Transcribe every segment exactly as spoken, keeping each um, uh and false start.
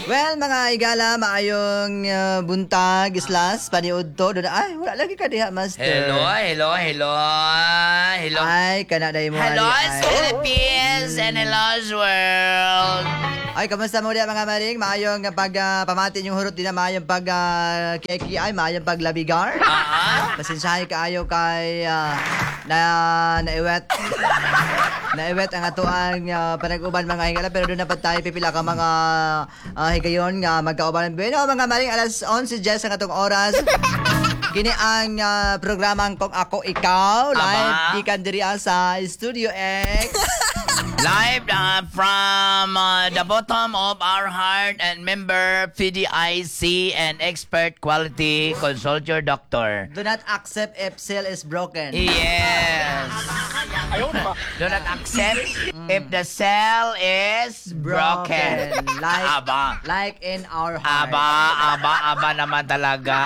Well, mga igala, maayong uh, buntag, islas, paniud to. Doon, ay, wala lagi ka diha, master. Hello, hello, hello. Hello. Ay, kanaday mo. Hello, ay, Philippines and hello, world. Ay, kamusta mo diha, mga maring? Maayong pag uh, pamatin yung hurot din na maayong pag uh, keki ay, maayong pag labigar. Ah, Pasensyahe kaayo kay uh, na naiwet. Naiwet ang atuang uh, panag-uban mga hingala, pero doon dapat tayo pipila ka mga uh, higayon nga magkauban. Bueno, mga maring, alas onse Jess ang atong oras. Kini ang uh, programang Kung Ako Ikaw, live Aba. gikan diri sa Studio X. Live uh, from uh, the bottom of our heart and member P D I C and expert quality. Consult your doctor. Do not accept if cell is broken. Yes. Do not accept if the cell is broken. Like, Aba. like in our heart. Aba, aba, aba naman talaga.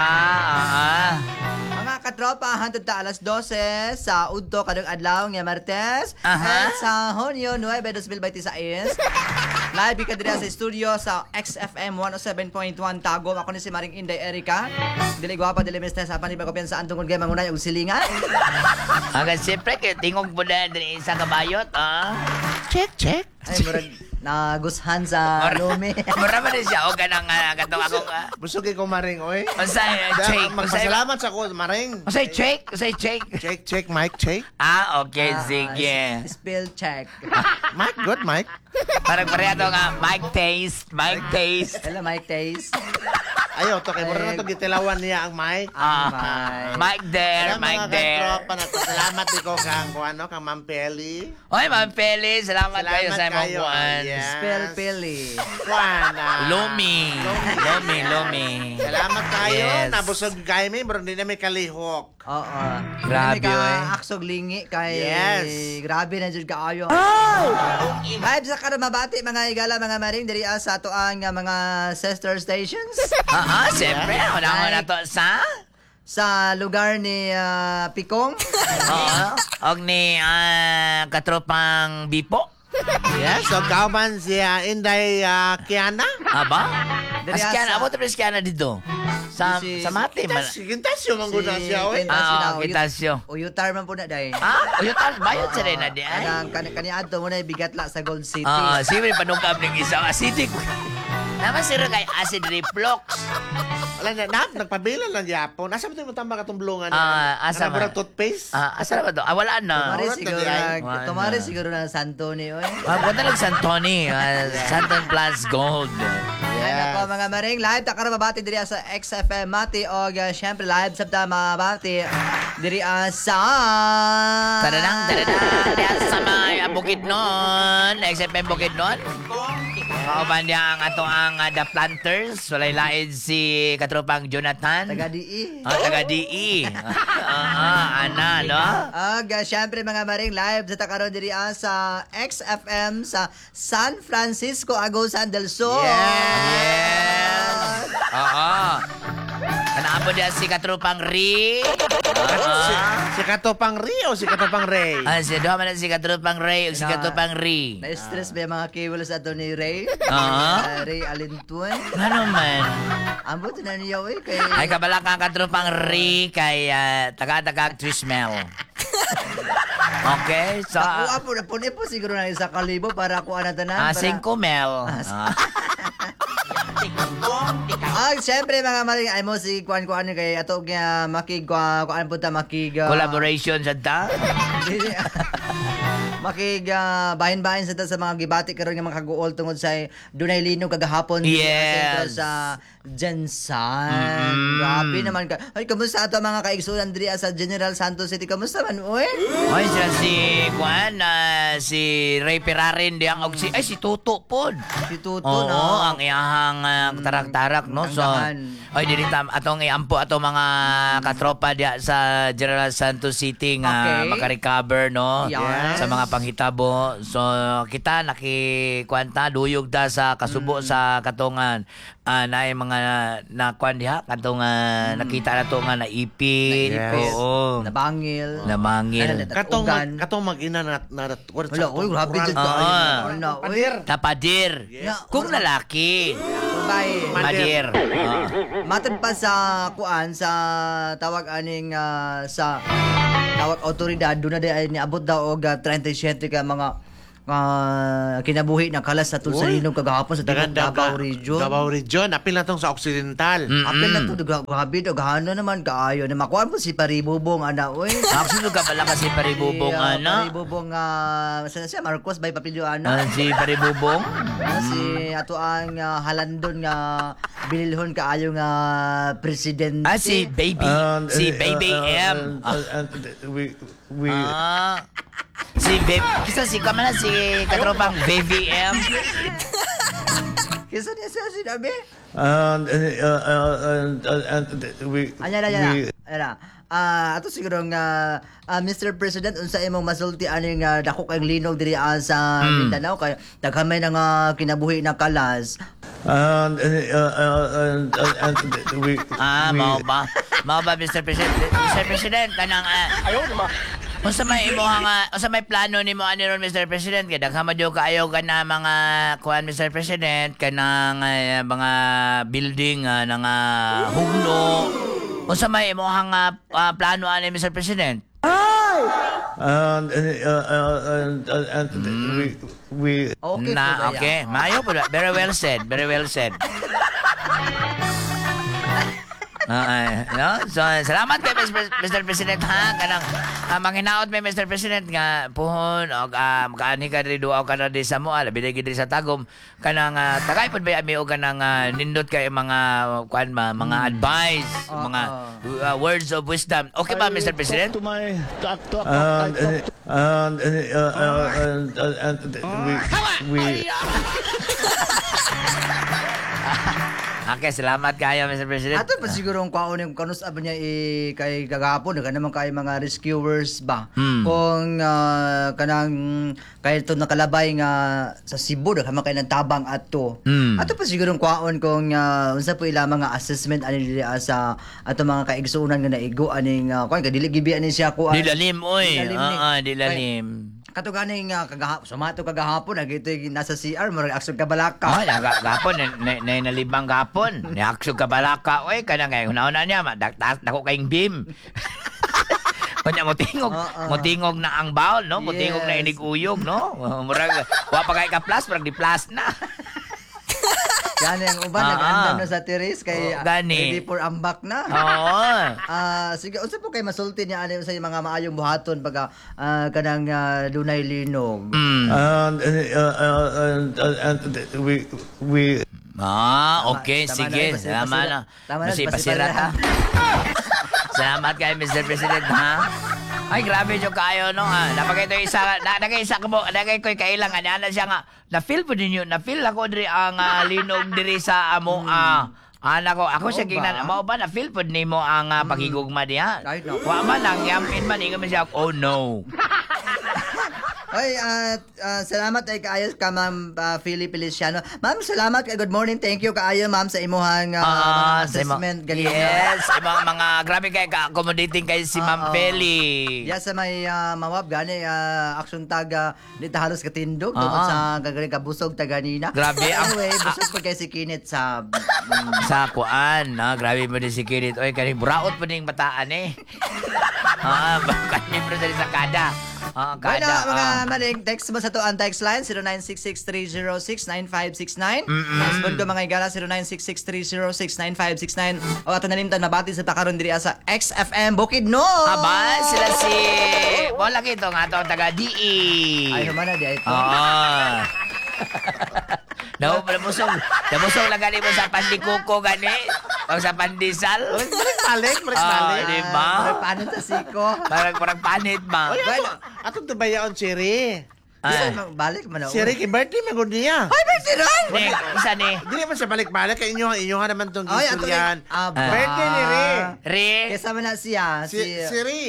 Ah. Mga katropa, hantod ta alas dose sa Udto kadong adlaw nga Martes. Aha. And sa Hunyo nueve, twenty twenty-six. Live ka diri sa studio sa X F M one oh seven point one Tagum. Ako ni si Maring Inday Erica. Dili gwapa, dili mister sa panibag ko sa antong kay mangunay og silingan. Hanggang siyempre, kaya tingog mo na din sa kabayot, ah. Check, check. Ay, murag nagushan sa lumi. Mura ba din siya? O ganang uh, gatong akong... Uh, Busog ko maring, oy. Unsay, uh, check. Unsay, Magpasalamat sa ko, maring. unsay, check. Unsay, check. Check, check, Mike, check. Ah, okay, Ah, sige. Spell check. Mike, good, Mike. Parang pareha to nga, Mike Taste, Mike Taste. Hello, Mike Taste. Ayaw, to, kay mura na to gitilawan niya ang Mike. Ah, Mike. Mike there, Kaya Mike mga there. katropa, nagpasalamat di ko kang, kung ano, kang Ma'am Peli. Oy, Ma'am Peli, salamat, kayo sa imong kayo, buwan. yes. Spell Pili. Kuana. Lumi. Lumi, Lumi. Salamat kayo. Yes. Nabusog kayo, may bro, hindi na may kalihok. Oo. Grabe, May ka oy. aksog lingi kay Yes. grabe na jud kaayo. Oh! Live sa kada mabati mga igala mga maring diri sa ato ang uh, mga sister stations Ah, ah, siyempre. Una na to sa... sa lugar ni uh, Pikong. Oo. Og ni ah, katropang Bipo. Yes, so kauman si uh, Inday uh, Kiana. Aba? Diri Askiana, asa- abo tapos Askiana dito. Sa Si- sa mati man. Kintasyo, kintasyo, mangguna siya, oy. Kintasyo Ah, na, oh, uyut- Kintasyo. Uyutar man po na day. Ah, uyutan bayad sa rin na di ay. Kanang kani kani adto mo na bigat la sa Gold City. Ah, sige panungkab ning isa acidic. Naman sir kay acid reflux. Wala na, na nagpabilan lang yapon. Asa ba tayo matamba katong bulungan? Ah, asa ba? ba? Toothpaste? Ah, asa na ba to? Ah, wala na. Tumari Orat na siguro di ay. na, Wala. tumari siguro na Santo ni oy. Ah, punta lang San Tony, ah, Santon Plus Gold. Ay nako mga maring, live ta karon mabati diri sa X F M Mati og uh, syempre live sabta mabati diri uh, sa Tadadang, tadadang, diyan sa mga Bukidnon, X F M Bukidnon. Kauban niya ang ato ang uh, The Planters, walay laid si katropang Jonathan. taga Dii. Ah, taga D E. Ah, ah, ana, no? Ag uh, syempre mga maring live sa ta karon diri uh, sa X F M sa San Francisco, Agusan del Sur. Yes. Oo. Kanaabo diya si katropang Ri. Si, si Katopang Rio o si Katopang Ray? Ah, si Duha man na si katropang Ray ug si Na- katropang Ri. Na-stress ba yung mga cables ato ni Ray? Oo. Uh, Ray Alintuan. Ano man? Ambot na niya oy kay Ay kabala ka katropang Ri kay ah, taga-taga Trismel. Okay, so Ako apo na po po siguro na isa kalibo para ako ana tanan. ah, para- cinco mel. Ah. Ah, syempre mga maring ay mo si kuan kuan kay ato nga makig kuan kuan punta makig ah, Collaboration sa ta. dili, makig ah, bahin-bahin sa ta sa mga gibati karon nga mga kaguol tungod sa dunay linog kagahapon dito sa Yes. sentro sa Jensan. Mm. Grabe naman ka. Ay kamusta ato mga kaigsunan diri sa General Santos City? Kamusta man oy? Oy, siya si Juan, ah, si Ray Perarin diang og si ay si Tuto pod. Si Tuto Oo, na. ang iyahang ah, tarak-tarak no. So, Tanggahan. oy dili tam atong iampo ato mga katropa diya sa General Santos City nga Okay. maka-recover no Yes. sa mga panghitabo. So kita nakikwanta duyog ta sa kasubo sa katongan. Ah, na mga na kwan diha katong ah, nakita na to nga naipit. Yes. Oo. Nabangil. Namangil. Ay, Katong Ugan. katong mag-ina na na Wala, oy, grabe jud Oo. ka. Wala, oy. Tapadir. Yes. Kung lalaki. Kalabay. Madir. Oo. Matod pa sa kuan sa tawag aning ah, sa tawag otoridad do na di ay niabot daw og ah, thirty-seven ka mga ah, kinabuhi na kalas sa tulsa Uy. hinog kagahapon sa tibuok Dagan Davao Region. Davao Region. Apil na tong sa Occidental. Mm. Apil na to grabe daw gahano naman kaayo na makuha mo si Paribubong ana oy. Actually, ka pala kasi paribubong, Si, ah, ano? Paribubong ah, saan na siya Marcos by Papilio ana. Ah, si paribubong? Ah, si ato ang ah, halandon nga binilhon kaayo nga presidente. Ah, si Baby. And, si uh, Baby uh, M. and- and- and we, we, Ah. Si Baby. Kisa si kamala si katropang Baby M. Kisa niya siya sinabi? and, uh, uh, uh, and, and, and we, Anya na, we, anya na. Anya na. Ah, ato siguro nga ah, Mister President unsa imong masulti ani nga dako kay linog diri ah, sa Mindanao kay daghamay na nga kinabuhi na kalas. and, uh, uh, and, and, and we, Ah, we, mao ba? Mao ba, Mister President? Mister President, kanang... Uh, Ayaw naman. Unsa may imo nga, unsa may plano nimo ani ron, Mister President? Kay daghan madyo kaayo ka na mga kuan, Mister President, kanang uh, mga building uh, na nga hugno. Unsa may imo nga uh, plano ani, Mister President? and, uh, uh, and, and, and we, we, Okay po Na, ba okay. Maayo po. Very well said. Very well said. Ah, uh, no? So, salamat kay Mister President ha. Kanang uh, manghinaot may Mister President nga puhon og uh, kaani ka diri duaw ka na di sa moa, labi diri sa tagom kanang uh, tagay pod ba mi og kanang uh, nindot kay mga kuan ma, mga advice, Oo. mga uh, words of wisdom. Okay ba, Mister President? To my to, to, and, and, and, uh, uh, and, and, and we, we, Okay, salamat kayo, Mister President. Ato pa siguro ang kwaon yung kanus aba niya eh, kay gagapon daga naman kay mga rescuers ba. Hmm. Kung ah, kanang kay ito nakalabay nga sa Cebu daga man kay nagtabang ato. Hmm. Ato pa siguro ang kwaon kung ah, unsa po ila mga assessment ani dili ah, sa ato mga kaigsuonan nga naigo aning uh, kuan dili gibi ani siya kuan. Dilalim, oy. Dilalim ni. Oo, dilalim. Kato ganing uh, kagahapon, sumato kagahapon nagito nasa C R mo aksog ka balaka. Oh, naga gapon na na nalibang gapon. Niaksog ka balaka oy kana ngay una-una niya madaktas nako kaing beam. Kanya mo tingog, Oo. mo tingog na ang bawl, no? Mo tingog na Yes. inig uyog, no? Murag wa pa kay ka plus, murag di plus na. Yan ang uban Ah, nag-andam ah. na sa terrace kay Oh, ah, gani. ready for ambak na. Oo. Ah, sige, unsa po kay masulti niya ani sa mga maayong buhaton pagka ah, kanang ah, dunay linog. Mm. and, uh, uh, and, and, and we, we, Ah, okay, Tama sige. na, basi- Tama basi- na. tama na, Basi basi- pasirat basi- ha. Salamat kay Mister President ha. Ay, grabe yung kayo, no, ha. Napagay ito isa, na, nagay-isa ko mo, nagay ko'y kailangan. Ano siya nga, na-feel po ninyo, na-feel ako diri ang ah, linog diri sa amo, ah, ana ko, ako siya Oo kingnan, ba? mao ba, na-feel po nimo ang ah, pagigugma diha? Ay, naku. Wa man, ang yamin man, ingon man siya, oh no. Ay, at ah, salamat ay kaayo ka Ma'am uh, Philly Feliciano. Ma'am, salamat kay good morning. Thank you kaayo Ma'am sa imuhang ah, mga Ah, sa imo- assessment ganina. Yes, mga, mga, grabe kayo ka-accommodating kay si Ma'am Oo. Feli. Ya sa may uh, mawab gani uh, action taga dito halos katindog tungod Ah. sa gagaling kabusog taga nina. Grabe, ang- Anyway, busog pa kay si Kinit sa mm, Sa kuan, na grabe mo din si Kirit. Oy, kaning buraot po ning bataan eh. Ah, kani bro dali sa kada. Ah, Bueno, kada. mga ah. maling text mo sa to ang text line zero nine six six three zero six nine five six nine. Mm-mm. Textbook ko mga igala zero nine six six three zero six nine five six nine. O ato nalimtan mabati sa takaron diri sa X F M Bukidnon. Aba, sila si... Wala kito nga to, taga D E. Ay, humana di ito. Oo. No, nabusog. Nabusog lang gani mo sa pandikuko gani. O sa pandisal. balik, balik, Ah, balik. di ba? Ah, paano sa siko? Parang parang panit ba? Oy, Bueno. ato, ato tubayaon si Ri. Isa Ah. balik man na. Si Ri, kay birthday magod niya. Ay, birthday ron! Ni, isa ni. Dili man siya balik-balik, kay inyo, inyo nga naman itong Ay, ato gistoryan. rin. Aba. Birthday ni Ri. Ri. Kasama na siya. Si, si Ri.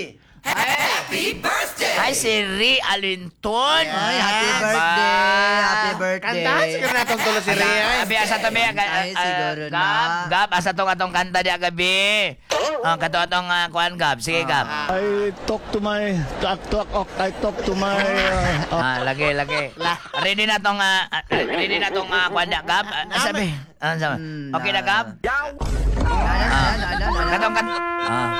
Ay, si Ri Alinton. Ay, happy Ba? birthday! Happy birthday! Kantahan siguro na itong tulo si Ri. ay. Abi asa to be Ay, siguro na. Gab, gab asa tong atong kanta di gabi. Oh, kato atong uh, kuan Gab. Sige Gab. I talk to my, talk, talk, I talk to my, uh, uh, Ah, lagi, lagi. Ready na tong, ah, ah, ready na tong uh, kuan na, Gab. Ah, sabi. Ah, sabi. Okay na, Gab? Ano, ano, ano, ano, ano? Katong, kat... Ah.